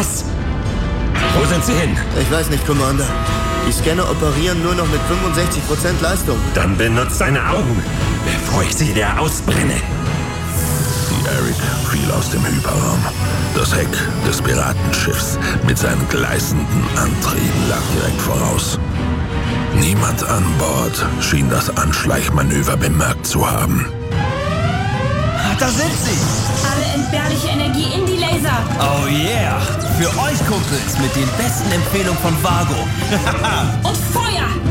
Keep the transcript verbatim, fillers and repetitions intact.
Was? Wo sind sie hin? Ich weiß nicht, Commander. Die Scanner operieren nur noch mit fünfundsechzig Prozent Leistung. Dann benutzt deine Augen, bevor ich sie dir ausbrenne. Die Eric fiel aus dem Hyperraum. Das Heck des Piratenschiffs mit seinen gleißenden Antrieben lag direkt voraus. Niemand an Bord schien das Anschleichmanöver bemerkt zu haben. Da sind sie! Alle entbehrliche Energie in die Laser! Oh yeah! Für euch, Kumpels, mit den besten Empfehlungen von Vago. Und Feuer!